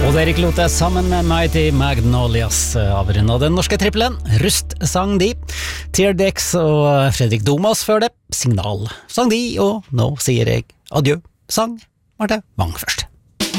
Odd Erik Lothe sammen med Mighty Magnolias avrundet den norske trippelen. Rust sang de. Teardex og Fredrik Domas før det. Signal sang de, og nå sier jeg adjø, sang Marte Wang først.